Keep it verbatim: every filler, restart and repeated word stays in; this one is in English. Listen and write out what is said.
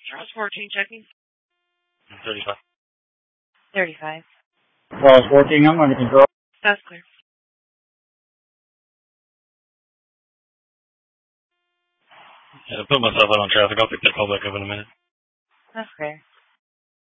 Charles fourteen checking. thirty-five. thirty-five. Charles fourteen, I'm under control. That's clear. Yeah, I put myself out on traffic. I'll pick that call back up in a minute. That's clear.